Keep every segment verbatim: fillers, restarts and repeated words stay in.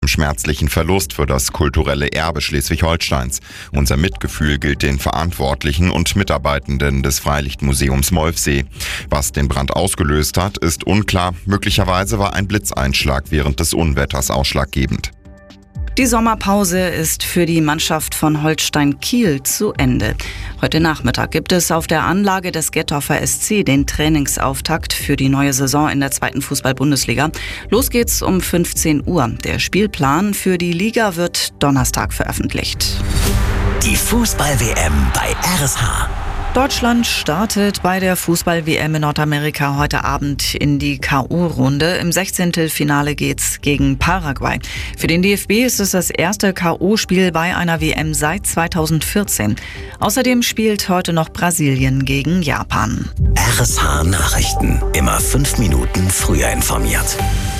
Schmerzlichen Verlust für das kulturelle Erbe Schleswig-Holsteins. Unser Mitgefühl gilt den Verantwortlichen und Mitarbeitenden des Freilichtmuseums Molfsee. Was den Brand ausgelöst hat, ist unklar. Möglicherweise war ein Blitzeinschlag während des Unwetters ausschlaggebend. Die Sommerpause ist für die Mannschaft von Holstein Kiel zu Ende. Heute Nachmittag gibt es auf der Anlage des Gettorfer S C den Trainingsauftakt für die neue Saison in der zweiten Fußball-Bundesliga. Los geht's um fünfzehn Uhr. Der Spielplan für die Liga wird Donnerstag veröffentlicht. Die Fußball-W M bei R S H. Deutschland startet bei der Fußball-W M in Nordamerika heute Abend in die K O-Runde. Im Sechzehntelfinale geht's gegen Paraguay. Für den D F B ist es das erste K O-Spiel bei einer W M seit zweitausendvierzehn. Außerdem spielt heute noch Brasilien gegen Japan. R S H Nachrichten. Immer fünf Minuten früher informiert.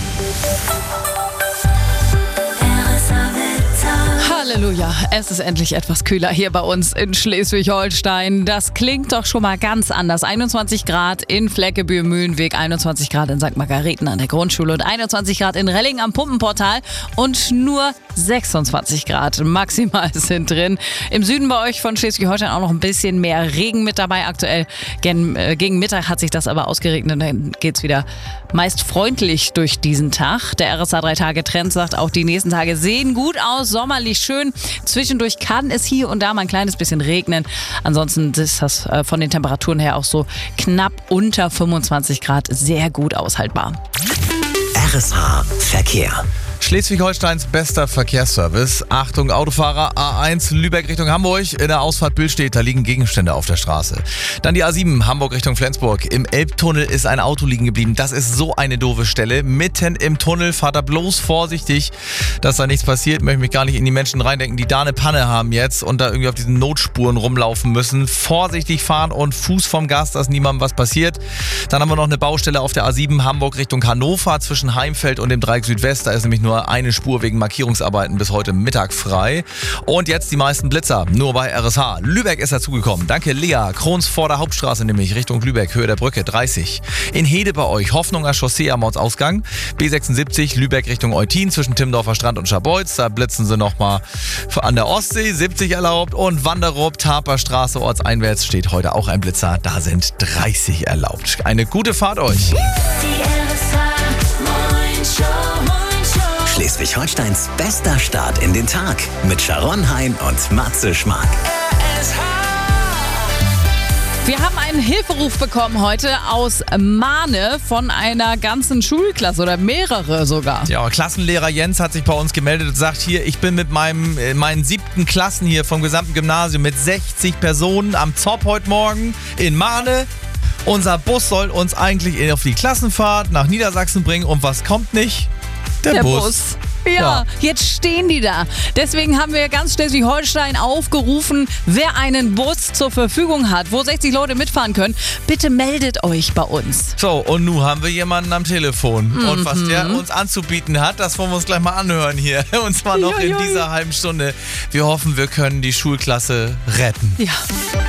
Halleluja, es ist endlich etwas kühler hier bei uns in Schleswig-Holstein. Das klingt doch schon mal ganz anders. einundzwanzig Grad in Fleckebühl-Mühlenweg, einundzwanzig Grad in Sankt Margareten an der Grundschule und einundzwanzig Grad in Relling am Pumpenportal und nur sechsundzwanzig Grad maximal sind drin. Im Süden bei euch von Schleswig-Holstein auch noch ein bisschen mehr Regen mit dabei. Aktuell gegen, äh, gegen Mittag hat sich das aber ausgeregnet und dann geht es wieder meist freundlich durch diesen Tag. Der R S A drei Tage Trend sagt, auch die nächsten Tage sehen gut aus, sommerlich schön. Zwischendurch kann es hier und da mal ein kleines bisschen regnen. Ansonsten ist das äh, von den Temperaturen her auch so knapp unter fünfundzwanzig Grad sehr gut aushaltbar. R S H Verkehr. Schleswig-Holsteins bester Verkehrsservice. Achtung, Autofahrer, A eins Lübeck Richtung Hamburg. In der Ausfahrt Billstedt, da liegen Gegenstände auf der Straße. Dann die A sieben, Hamburg Richtung Flensburg. Im Elbtunnel ist ein Auto liegen geblieben. Das ist so eine doofe Stelle. Mitten im Tunnel, fahrt da bloß vorsichtig, dass da nichts passiert. Ich möchte mich gar nicht in die Menschen reindenken, die da eine Panne haben jetzt und da irgendwie auf diesen Notspuren rumlaufen müssen. Vorsichtig fahren und Fuß vom Gas, dass niemandem was passiert. Dann haben wir noch eine Baustelle auf der A sieben, Hamburg Richtung Hannover zwischen Heimfeld und dem Dreieck Südwest. Da ist nämlich nur eine Spur wegen Markierungsarbeiten bis heute Mittag frei. Und jetzt die meisten Blitzer, nur bei R S H. Lübeck ist dazugekommen. Danke Lea. Kronsvorder Hauptstraße nämlich Richtung Lübeck, Höhe der Brücke dreißig. In Hede bei euch, Hoffnunger Chaussee am Ortsausgang. B sechsundsiebzig, Lübeck Richtung Eutin zwischen Timmendorfer Strand und Scharbeutz. Da blitzen sie nochmal an der Ostsee, siebzig erlaubt. Und Wanderup, Taperstraße ortseinwärts steht heute auch ein Blitzer. Da sind dreißig erlaubt. Eine gute Fahrt euch. Schleswig-Holsteins bester Start in den Tag mit Sharon Hein und Matze Schmark. Wir haben einen Hilferuf bekommen heute aus Mahne von einer ganzen Schulklasse oder mehrere sogar. Ja, Klassenlehrer Jens hat sich bei uns gemeldet und sagt hier, ich bin mit meinem, meinen siebten Klassen hier vom gesamten Gymnasium mit sechzig Personen am Zopp heute Morgen in Mahne. Unser Bus soll uns eigentlich auf die Klassenfahrt nach Niedersachsen bringen und was kommt nicht? Der, Der Bus. Bus. Ja, ja, jetzt stehen die da. Deswegen haben wir ganz Schleswig-Holstein aufgerufen, wer einen Bus zur Verfügung hat, wo sechzig Leute mitfahren können, bitte meldet euch bei uns. So, und nun haben wir jemanden am Telefon. Mhm. Und was der uns anzubieten hat, das wollen wir uns gleich mal anhören hier. Und zwar noch in dieser halben Stunde. Wir hoffen, wir können die Schulklasse retten. Ja.